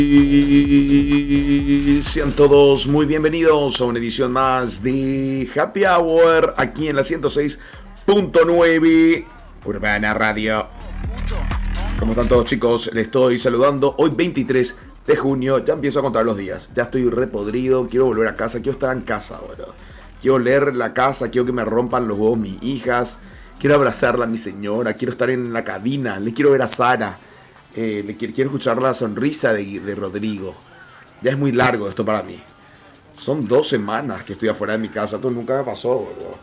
Y sean todos muy bienvenidos a una edición más de Happy Hour aquí en la 106.9 Urbana Radio. ¿Cómo están todos, chicos? Les estoy saludando hoy 23 de junio. Ya empiezo a contar los días. Ya estoy repodrido. Quiero volver a casa. Quiero estar en casa ahora. Quiero leer la casa. Quiero que me rompan los huevos mis hijas. Quiero abrazarla a mi señora. Quiero estar en la cabina. Le quiero ver a Sara. Quiero escuchar la sonrisa de Rodrigo. Ya es muy largo esto para mí. Son 2 semanas que estoy afuera de mi casa. Esto nunca me pasó, boludo.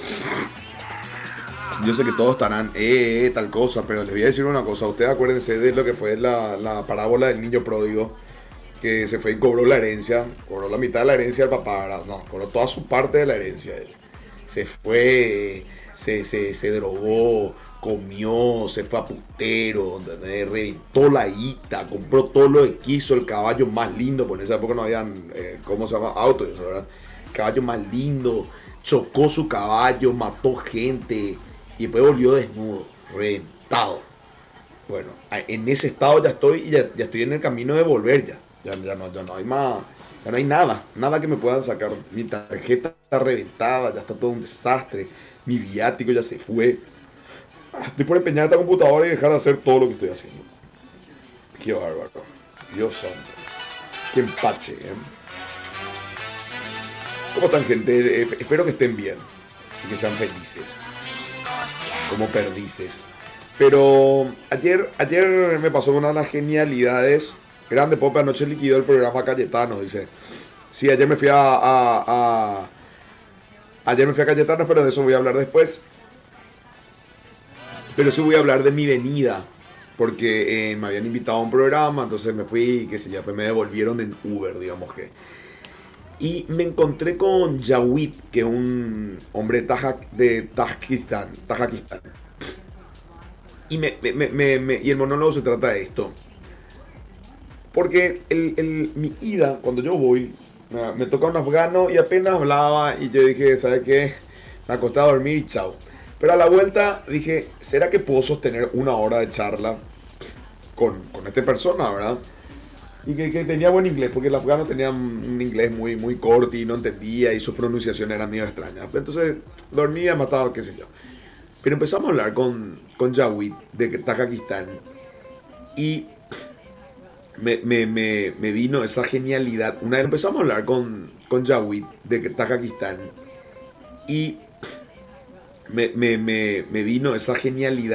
Yo sé que todos estarán, tal cosa, pero les voy a decir una cosa. Ustedes acuérdense de lo que fue la parábola del niño pródigo, que se fue y cobró la herencia, cobró la mitad de la herencia del papá, ¿verdad? No, cobró toda su parte de la herencia. Él se fue, se drogó, comió, se fue a putero, ¿entendés? Reventó la guita, compró todo lo que quiso, el caballo más lindo, porque en esa época no habían, ¿cómo se llama? Autos, ¿verdad? El caballo más lindo, chocó su caballo, mató gente y después volvió desnudo, reventado. Bueno, en ese estado ya estoy y ya estoy en el camino de volver ya. Ya no hay más, ya no hay nada que me puedan sacar. Mi tarjeta está reventada, ya está todo un desastre, mi viático ya se fue. Estoy por empeñar esta computadora y dejar de hacer todo lo que estoy haciendo. Qué bárbaro. Dios santo. Qué empache, ¿eh? ¿Cómo están, gente? Espero que estén bien y que sean felices. Como perdices. Pero ayer me pasó una de las genialidades. Grande Pope anoche liquidó el programa Cayetano, dice. Sí, ayer me fui ayer me fui a Cayetano, pero de eso voy a hablar después. Pero sí voy a hablar de mi venida, porque me habían invitado a un programa, entonces me fui, qué sé yo, pues me devolvieron en Uber, digamos que. Y me encontré con Yawit, que es un hombre de Tajikistán. Y, y el monólogo se trata de esto. Porque mi ida, cuando yo voy, me toca un afgano y apenas hablaba y yo dije, ¿sabes qué? Me acosté a dormir y chao. Pero a la vuelta dije, ¿será que puedo sostener 1 hora de charla con esta persona, verdad? Y que tenía buen inglés, porque el afgano tenía un inglés muy corto y no entendía y sus pronunciaciones eran medio extrañas. Entonces dormía, mataba, qué sé yo. Pero empezamos a hablar con Jawid de Tajikistán y me vino esa genialidad. Una vez empezamos a hablar con Jawid de Tajikistán y me vino esa genialidad.